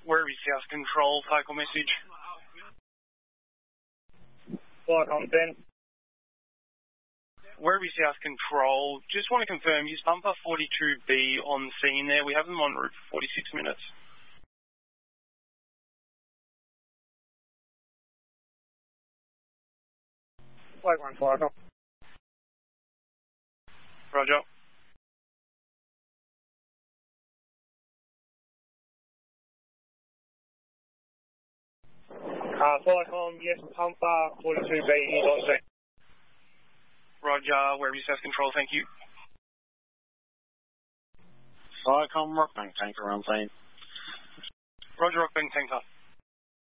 Where is South Control? Focal message. Flycom 10. Where is South Control? Just want to confirm, is bumper 42B on scene there? We have them en route for 46 minutes. Flight 1 Flycom. Roger. Flycom, yes, bumper 42B is on scene. Roger, where is South Control? Thank you. Flycom, Rockbank Tanker on scene. Roger, Rockbank Tanker.